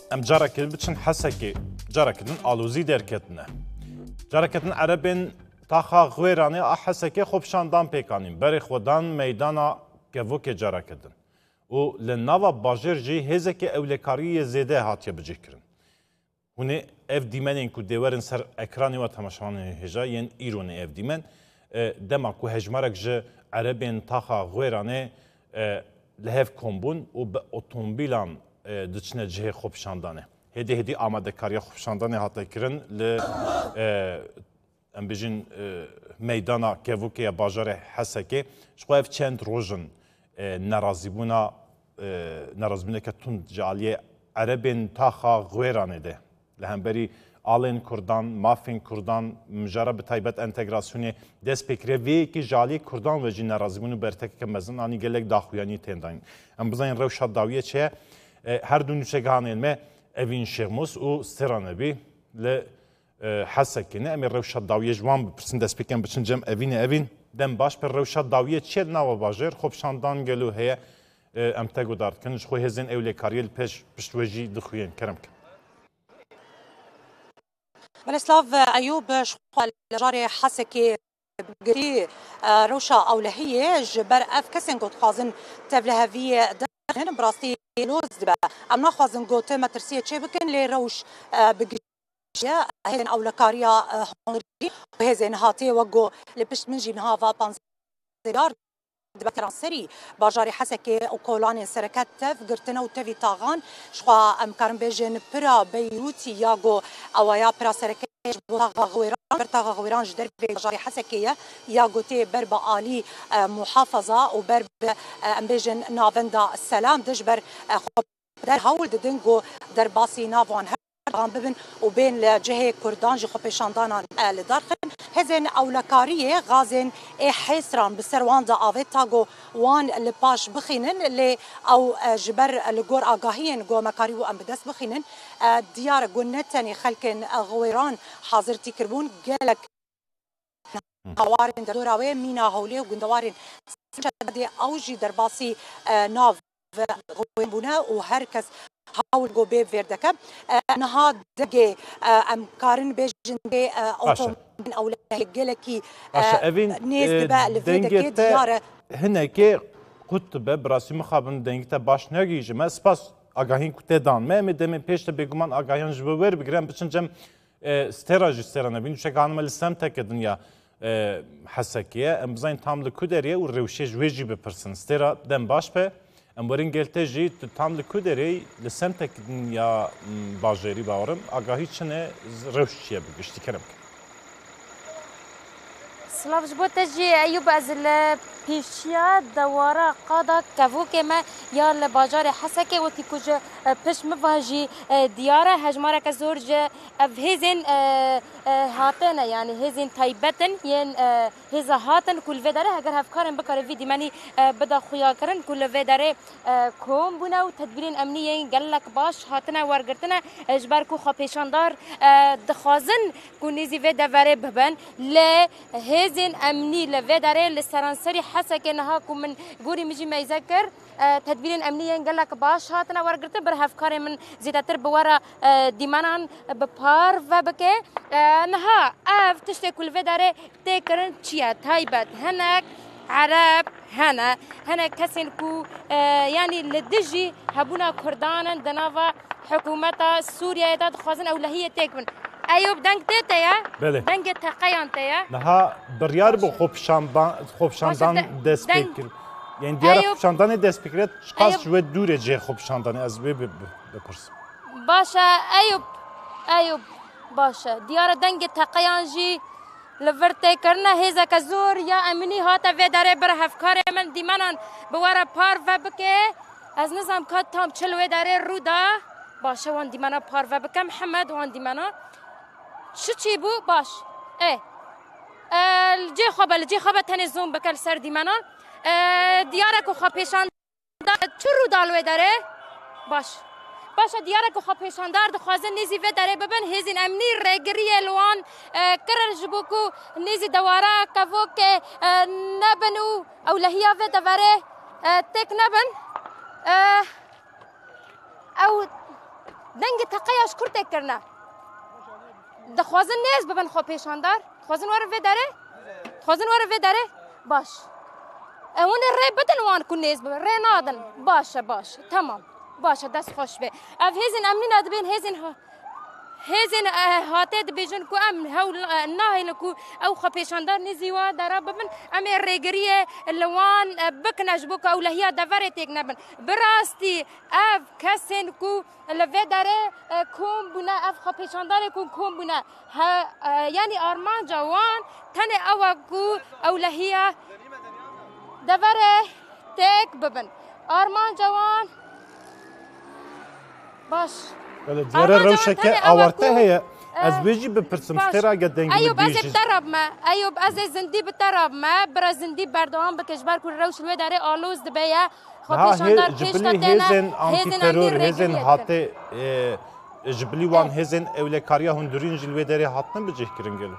ام جارك بتشن حسكي جاركتن آلوزی درکتنه جارکتن عربین تاخا غویرانی حسكي خوب شاندان پیکانیم بری خودان میدانا گوک جارکتن و لناوا باجر جی هزکی اولکاری زیده هاتیه بجی کرن هونه اف دیمنین کو دیورن سر اکرانی و تماشان هجا ین ایرون اف دیمن دما کو هجمارک جه عربین تاخا غویرانی لهف کمبون و به اتومبیلان دچنه جه خوب شاندانه هدی آماده کاریا خوب شاندانه هاته کرن ل ام بجین میدانا گوک باجر حسكي شو اف چند روزن نرازیبونا که تون جالیه عربین تاخا غویرانه ده لهم بری آلین کردان مافین کردان مجرب تایبت انتگراسیونی دست بکره وی که جالی کردان و جی نرازیبونو برتک که مزن آنی گلک داخویانی تنداین ام بزنین روشاد داویه چه هر دو نوچه گانین me evin şermus u steranebi le حسكي نعم الروشة الضوية جوان برسن دسبيكن بچن جم evin دم باش پر روشة الضوية تشيل ناوا باجر خوب شاندان گلو هي ام تاگو دارت کنش خو هزين اولي كاريل پیش پشتوجي دخوين كرمك بلسلاف ايوب شخوال جاري حسكي بگری روشا اولهیه جبر اف کسین گوت خوازن تبله هوی دهن براستی لوز دبا ام نخوازن گوت مترسیه چه بکن لی روش بگری هزین اولکاریا هنری و هزین هاتی وگو لپشت من جین هاوا پانزدار دبا ترانسری باجاری حسكي و کولان سرکت تف گرتنا و تفی تاغان شخوا امکارن بیجن پرا بیروتی یاگو اوایا پرا سرکت برتاغ غويران جدر في جاري حسكية يا قوتي برب آلي محافظة وبرب أمبيجن نافندا السلام دجبر در هول ددنجو در باسي نافون هرغان ببن وبين لجهة كردان جي خبشاندانا لدارخن هزن أولكارية غازن حسران بسروان دا آفيتاغو وان لباش بخينن اللي أو جبر لغور آقاهين غو مكاريو أم بدس بخينن ديار قنتني خلكن غويران حاضرتي كربون قالك قوارن دروراوي مينا هولي وقندوارن سجد أوجي درباسي ناف غوين بنا وهركس حاول جو بيب فيردكم نها دقي ام كارن بيجن اوتوم او لهجلكي نيز دبا لفيدكي دياره هنا كي قلت براسي مخابن دنگتا باش نگیج ما سپاس آگاهین کته دان ما دم پیش بگمان آگاهیان جبور بگرم بچن جم استراج استرانه بین چه کانم لسم تک دنیا حسكيه ام بزين تام لكودريه والروشي جويجي ببرسن استرا دم باش به امورین گلته جی تام لکودری لسنتک یا باجری باورم آگاهی چنه روشیه بگشتی کرم سلاف جبوت جی ایوب از پیشیا دواره قادا کفوک ما یا لباجار حسكي وقتی کج پیش مواجی دیاره هجماره که زورج هزین هاتن یعنی هزین تایبتن یعنی هزا هاتن کل وداره اگر هفکارن بکاره ویدی منی بدا خویا کرن کل وداره کوم بونه و تدبیرین امنیه گلک باش هاتنه ورگرتنه اجبر کو خواپیشاندار دخوازن کو نیزی وداره ببن ل هزین امنی لوداره لسرانسری حسكي نهاكم من قوري مجي ما يذكر تدبير امنيه قال لك باش هاتنا ورقت برهف كاري من زيادتر بورا ديمانان ببار فبكي نها اف تشتي كل فداري تكرن تشيا تايبت هناك عرب هنا كسنكو يعني لدجي هبونا كردان دنافا حكومه سوريا داد خازن اولهيه تكمن ايوب دنگ تيا دنگ تقيان تيا نها بريار بو خوب شاندان دسپیکر یعنی دیار خوب شاندان دسپیکرت قاس شو دوره جه خوب شاندان از بپرس باشا ايوب باشا دیار دنگ تقيان جي لورته کرنا هزا کزور یا امنی هاتا و داره بر هفکار من دیمانان بوارا پار و بکه از نظام کات تام چلوه داره رودا باشه وان دیمانا پار و بکه محمد وان دیمانا شو بو باش الجي خبا تنظم بكل سر ديمانا ديارك وخبيشان چرو دالوي داره باش ديارك وخبيشان دار دخوازن نيزي في داره ببن هزين امني ريگري لوان كرر جبوكو نيزي دوارا كفوك نبنو او لهيا في دواره تك نبن او دنگ تقیاش کرده کرنه دخوازن نیز ببن خو پیشاندار خوازن واره وی داره خوازن واره وی داره باش اون ری بدن وان کو نیز ببن ری نادن باشه تمام باشه دست خوش به اف هیزن امنی ندبین هیزن هاته دبیجن کو ام هول ناهین کو او خو پیشاندار نیزیوا داره ببن ام ریگریه لوان بکنج بو کو لهیا دفره تک نبن براستی اف کسن کو لوی داره کوم بنا اف خو پیشاندار کوم بنا یعنی آرمان جوان تن او کو او لهیا دفره تک ببن آرمان جوان باش دیاره روشکه آورته هیا از بیجی بپرسم خیره اگه دنگی ایوب از بتراب ما ایوب از زندی بتراب ما برا زندی بردوام بکش بر کل روش لوی داره آلوز دبیا خو پیشاندار پیش دادنه هیزن آنتی ترور هیزن هاته جبلی وان هیزن اولکاریا هندورین جلوی داره هاتن بجه کرنگلو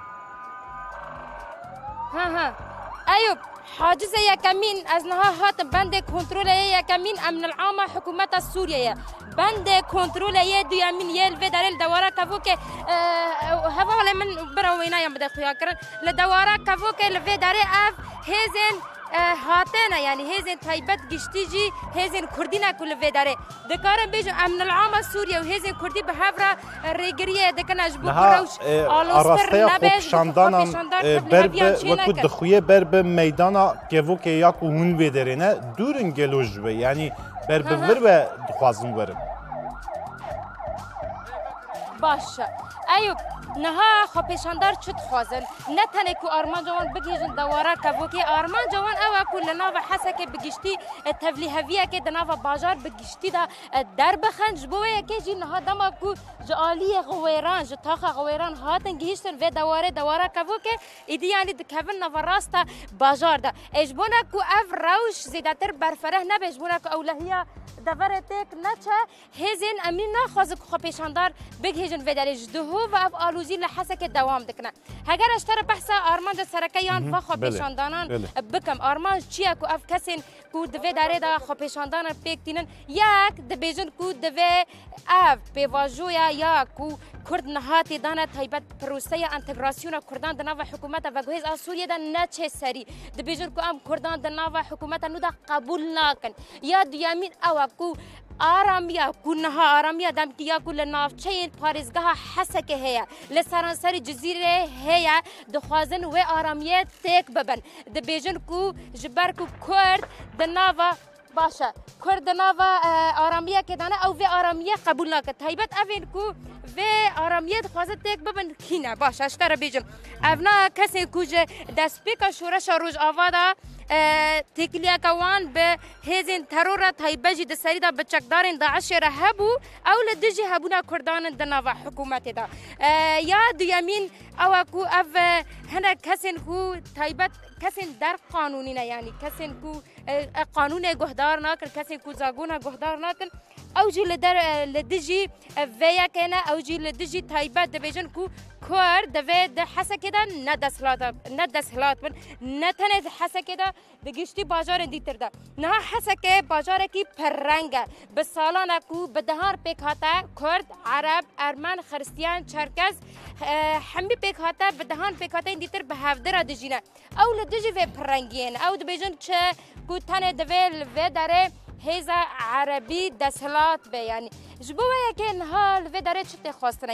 ها ایوب حاجز یکمین از نها هات بند کنترل یکمین امن العامه حکومت سوریه بند کنترل یه دویمین یه الوی داره لدواره کفو که هوا من برا وینا یم بده خویا کرن لدواره کفو که الوی داره اف هیزن هاتنه یعنی هیزن تایبت گشتی جی هیزن کردی نکل الوی داره دکارم بیجو امن العامه سوریه و هیزن کردی به هفره ریگریه دکنش بو کروش آراسته خوب شاندانم برب وکو دخویه برب میدانا کفو که یاکو هون وی نه دورن گلوش به یعنی برب ور و دخوازم ورم باشه ایوب نها خو پیشاندار چت خوازن نه تنه کو آرمان جوان بگیجن دواره کبو که آرمان جوان او کل ناو حسه که بگشتی تبلیغویه که دناو بازار بگشتی دا در بخنج بوه که جی نها دما کو جالی غویران جتاخ غویران هاتن گیشتن و دواره کبو که ایدی یعنی دکون ناو راستا بازار دا اجبونه کو اف روش زیادتر برفره نبجبونه کو اولهیه دواره تک نچه هزین امین نخواز خو پیشاندار بگیجن و درج دهو و اف آلوزی لحسه که دوام دکنه هگر اشتر بحث آرمان ده سرکیان و خو پیشاندانان بکم آرمان چیه کو اف کسین کو دوی داره دا خو پیشاندان پیکتینن یک دبیجن کو دوی اف پیواجویا یا کو کرد نهاتی دانه تایبت پروسه انتگراسیون کردان دناو حکومت و گوهز سوریه دا نچه سری دبیجن کو ام کردان دناو حکومت نو دا قبول ناکن یا دیامین او کو آرامیا كونها آرامیا دم كيا كل نافچه پاريزگاه حسكه هيا لسرانسر جزيره هيا دخوازن و آرامیه تک ببن دبيجن کو جبر کو کرد دناوا باشه کرد دناوا آرامیه که دانه او و آرامیه قبول نکرد تایبت اوین کو و آرامیه دخوازن تک ببن کینه باشه اشتر بیجن اونا کسی کوج دست پیکا شورش روز آوادا تکلیا کوان به هزین ترور تایبجی د سری دا بچکدارن داعش رهبو او لدجی هبونا کردان دناوا حکومت دا یا دیامین او کو اف هنا کسن کو تایبت کسن در قانونی نه یعنی کسن کو قانون گهدار نکن کسن کو زاگونا گهدار نکن او جی لدجی ویا کنه او جی لدجی تایبت دبیجن کو کار دوی ده حسه کده نه دستهلات بن نه تنه حسه کده دگشتی بازار دیتر ده نه حسه که بازار کی پررنگه به سالانه کو به دهار پیک هاته کرد عرب ارمن خرستیان چرکز همه پیک هاته به دهان پیک هاته دیتر به هفدر دجینه او لدجی و پررنگین او دبیجن چه کو تنه دوی و داره هیزا عربی دستهلات به یعنی جبوه که نها لوی داره چه خواستنه